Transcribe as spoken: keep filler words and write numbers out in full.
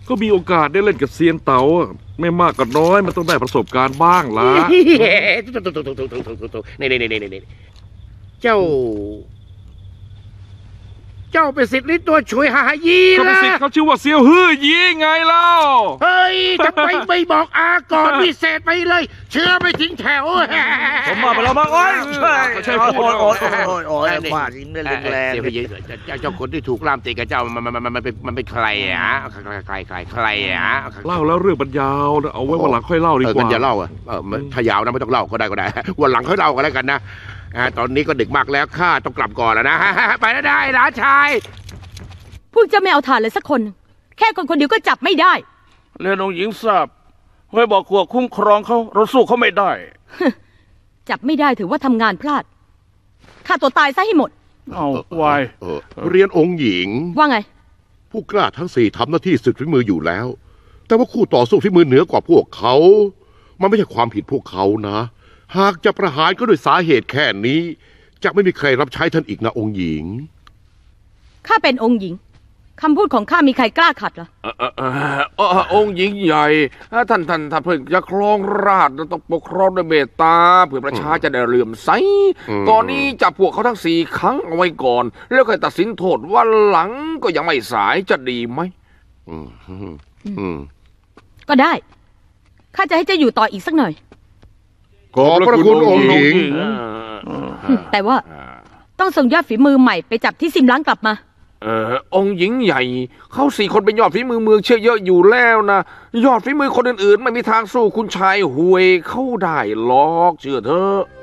ก็มีโอกาสได้เล่นกับเซียนเต๋าไม่มากก็น้อยมันต้องได้ประสบการณ์บ้างละนี่นี่นี่นี่เจ้าเจ้าเป็นสิทธิ์ลิ้นตัวช่วยหายีนะเขาเป็นสิทธิ์เขาชื่อว่าเซียวฮื้อยีไงเล่าเฮ้ยทำไมไม่บอกอาก่อนพิเศษไปเลยเชื่อไม่ทิ้งแถวผมมาไปแล้วมั้งโอ้ยใช่ใช่พูดโอ้ยโอ้ยโอ้ยโอ้ยบ้าจริงเลยแรงเสียเยอะเจ้าคนที่ถูกล่ามตีกับเจ้ามันมันมันมันเป็นมันเป็นใครอ่ะใครใครใครใครอ่ะเล่าแล้วเรื่องบรรยาวนะเอาไว้วันหลังค่อยเล่าดีกว่าอย่าเล่าอ่ะถ้ายาวนะไม่ต้องเล่าก็ได้ก็ได้วันหลังค่อยเล่ากันแล้วกันนะตอนนี้ก็ดึกมากแล้วข้าต้องกลับก่อนแล้วนะไปแล้วได้หลานชายพวกเจ้าไม่เอาฐานเลยสักคนแค่คนคนเดียวก็จับไม่ได้เรียนองค์หญิงทราบให้บอกขวบคุ้มครองเขาเราสู้เขาไม่ได้จับไม่ได้ถือว่าทำงานพลาดฆ่าตัวตายซะให้หมดเอาวายเรียนองค์หญิงว่าไงผู้กล้าทั้งสี่ทำหน้าที่ศึกฝีมืออยู่แล้วแต่ว่าคู่ต่อสู้ฝีมือเหนือกว่าพวกเขามันไม่ใช่ความผิดพวกเขานะหากจะประหารก็ด้วยสาเหตุแค่นี้จะไม่มีใครรับใช้ท่านอีกนะองค์หญิงข้าเป็นองค์หญิงคำพูดของข้ามีใครกล้าขัดเหรอองค์หญิงใหญ่ท่านท่านท่านเพิ่งจะครองราชต้องปกครองด้วยเมตตาเพื่อประชาจะได้เลื่อมใสตอนนี้จับพวกเขาทั้งสี่ครั้งเอาไว้ก่อนแล้วค่อยตัดสินโทษวันหลังก็ยังไม่สายจะดีไหมก็ได้ข้าจะให้เจ้าอยู่ต่ออีกสักหน่อยขอบพระคุณองค์หญิงแต่ว่าต้องส่งยอดฝีมือใหม่ไปจับที่ซิมล้างกลับมาเออองค์หญิงใหญ่เขาสี่คนเป็นยอดฝีมือเมืองเชื่อเยอะอยู่แล้วนะยอดฝีมือคนอื่นๆไม่มีทางสู้คุณชายหวยเข้าได้หรอกเชื่อเถอะ